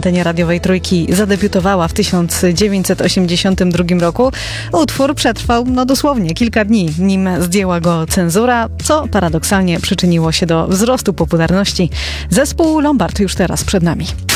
antenie radiowej Trójki zadebiutowała w 1982 roku. Utwór przetrwał dosłownie kilka dni, nim zdjęła go cenzura, co paradoksalnie przyczyniło się do wzrostu popularności. Zespół Lombard już teraz przed nami.